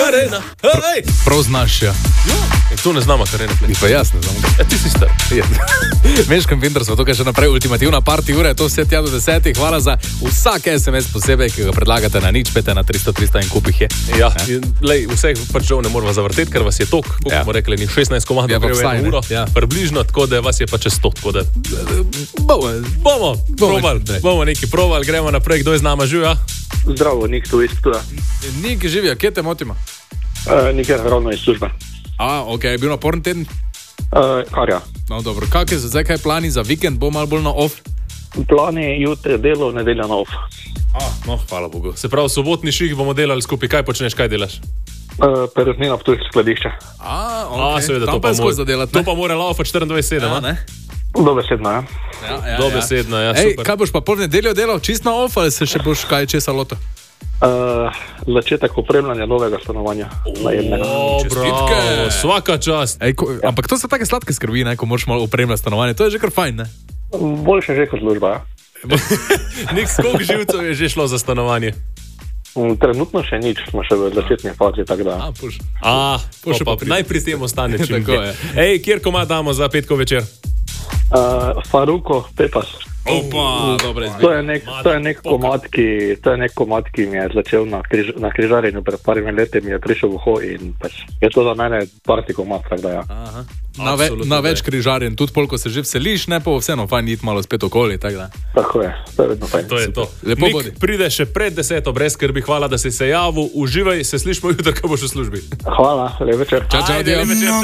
Makarena, hej! Prav znaš, ja. In tu ne znam Makarene pleniti. Pa jaz ne znam. Ti si star. Meškam Winter smo tukaj še naprej, ultimativna party ura, je to vse tja do 10. Hvala za vsak SMS posebej, ki ga predlagate na nič, pete na 300 in kupih je. Ja, lej, vseh pač žal ne moramo zavrteti, ker vas je tok, kako bomo rekli, ni 16 komadov, Ja, pa gre v vsaj, eno ne. uro, Ja. približno, tako da vas je pa čez 100, tako da bomo nekaj provali, gremo naprej, kdo je z nama živ, ja? Zdravo, Nik tu iz Ptuja. Nik živijo, kje te motimo? Nikjer ravno iz službe. Ok, je bil naporen teden? Kar ja. No, dobro, kak je zdaj kaj plani za vikend, bo malo bolj na off? Plani jutri delo, nedelja na off. No, hvala Bogu. Se pravi, sobotni ših bomo delali skupaj, kaj počneš, kaj delaš? Perutnina Ptujsko skladišče. Ok, seveda, tam pa je skozi zadelati, to pa mora laufati 24/7, Ja, a? ne? Dobesedno, ja. Dobesedno, ja, Ej, super. kaj boš pa pol nedeljo delal, čist na off, ali se še boš kaj česa lotil? Začetek opremljanja novega stanovanja. Najemnega. Bravo, svaka čast. Ej, ampak to so take sladke skrbi, ne, ko moraš malo opremljati stanovanje, to je že kar fajn, ne? Boljše že kot služba, ja. Nik skok živcev je že šlo za stanovanje. Trenutno še nič, smo še v začetni fazi, tako da. Puš. Naj pri tem ostane čim Tako dlje. je. Ej, kjer komad damo za petkov večer? Faruko Pepas. Opa, dobre To je nek komad, ki mi je začel na križarjenju pred parimi leti, mi je prišel v uho in pač je to za mene party komad, tako da ja. Na več križarjen, tudi polko se že veseliš, ne pa vseeno fajn iti malo spet okoli, tako da. Tako je, to je vedno fajn. To je to. Lepo Nik bodi. pride še pred 10, brez skrbi, hvala, da si se javil, uživaj, se slišimo jutri, ko boš v službi. Hvala, lep večer. Čau, Ajde, adijo. lep večer.